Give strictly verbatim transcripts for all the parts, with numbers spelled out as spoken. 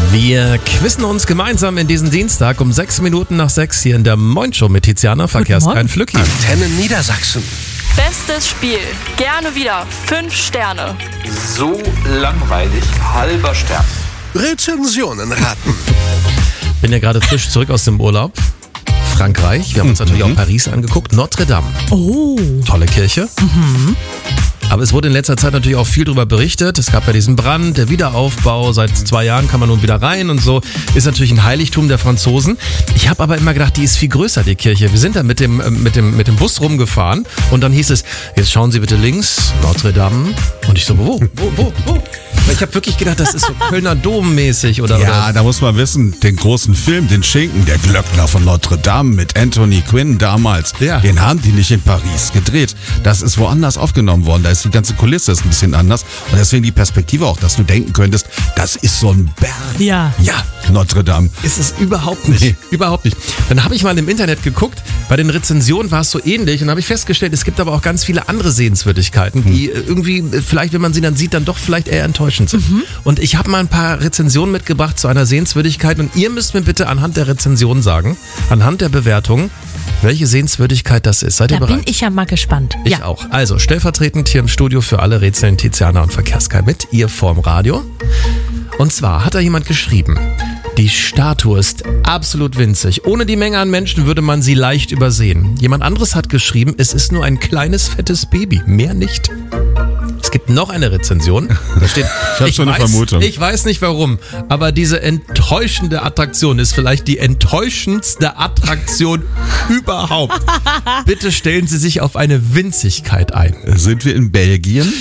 Wir quizzen uns gemeinsam in diesen Dienstag um sechs Minuten nach sechs hier in der Moin Show mit Tiziana. Verkehrskein Flücki. Antennen Niedersachsen. Bestes Spiel. Gerne wieder. Fünf Sterne. So langweilig. Halber Stern. Rezensionen raten. Bin ja gerade frisch zurück aus dem Urlaub. Frankreich. Wir haben uns natürlich auch Paris angeguckt. Notre Dame. Oh. Tolle Kirche. Mhm. Aber es wurde in letzter Zeit natürlich auch viel darüber berichtet. Es gab ja diesen Brand, der Wiederaufbau. Seit zwei Jahren kann man nun wieder rein und so. Ist natürlich ein Heiligtum der Franzosen. Ich habe aber immer gedacht, die ist viel größer, die Kirche. Wir sind da mit dem, mit dem, mit dem Bus rumgefahren und dann hieß es, jetzt schauen Sie bitte links, Notre Dame. Und ich so, wo, wo, wo, wo? Ich habe wirklich gedacht, das ist so Kölner Dom-mäßig oder Ja, oder? da muss man wissen, den großen Film, den Schinken, der Glöckner von Notre Dame mit Anthony Quinn damals, Ja. den haben die nicht in Paris gedreht. Das ist woanders aufgenommen worden. Da ist die ganze Kulisse ist ein bisschen anders. Und deswegen die Perspektive auch, dass du denken könntest, das ist so ein Berg. Ja. Ja, Notre Dame. Ist es überhaupt nicht. Nee. Überhaupt nicht. Dann habe ich mal im Internet geguckt, bei den Rezensionen war es so ähnlich und habe ich festgestellt, es gibt aber auch ganz viele andere Sehenswürdigkeiten, die irgendwie, vielleicht, wenn man sie dann sieht, dann doch vielleicht eher enttäuschend sind. Mhm. Und ich habe mal ein paar Rezensionen mitgebracht zu einer Sehenswürdigkeit und ihr müsst mir bitte anhand der Rezension sagen, anhand der Bewertung, welche Sehenswürdigkeit das ist. Seid Da ihr bereit? bin ich ja mal gespannt. Ich ja. auch. Also, stellvertretend hier im Studio für alle Rätseln Tiziana und Verkehrskein mit, ihr vorm Radio. Und zwar hat da jemand geschrieben, die Statue ist absolut winzig. Ohne die Menge an Menschen würde man sie leicht übersehen. Jemand anderes hat geschrieben, es ist nur ein kleines, fettes Baby, mehr nicht. Es gibt noch eine Rezension. Da steht, Ich hab schon eine weiß, Vermutung. Ich weiß nicht warum, aber diese enttäuschende Attraktion ist vielleicht die enttäuschendste Attraktion überhaupt. Bitte stellen Sie sich auf eine Winzigkeit ein. Sind wir in Belgien?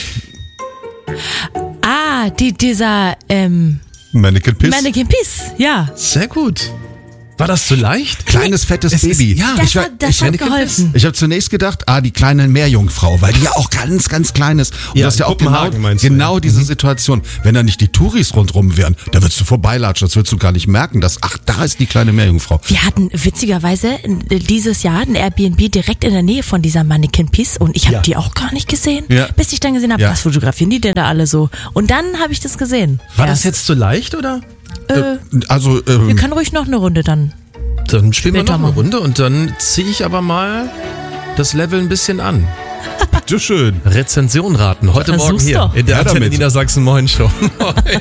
Ah, die, dieser ähm, Mannequin Piss? Mannequin Piss. Ja. Sehr gut. War das zu leicht? Kleines, fettes Es ist- Baby. ja, Das, ich war- hat, das ich, hat Mannequin geholfen. Ich habe zunächst gedacht, ah, die kleine Meerjungfrau, weil die ja auch ganz, ganz klein ist. Und Ja, das ist ja in auch genau, Kopenhagen meinst du, genau ja. diese Situation. Wenn da nicht die Touris rundrum wären, da würdest du vorbeilatschen, das würdest du gar nicht merken, dass, ach, da ist die kleine Meerjungfrau. Wir hatten witzigerweise äh, dieses Jahr ein Airbnb direkt in der Nähe von dieser Mannequin Piss und ich habe Ja. die auch gar nicht gesehen, Ja. bis ich dann gesehen habe, Ja. was fotografieren die denn da alle so? Und dann habe ich das gesehen. War das Erst. jetzt zu leicht, oder? Äh, Also, wir ähm, können ruhig noch eine Runde dann. Dann spielen wir noch Später eine machen. Runde und dann ziehe ich aber mal das Level ein bisschen an. bitteschön. Rezension raten. Heute Versuch's Morgen hier doch. in der Ja, Antenne damit. Niedersachsen Moin Show. Moin.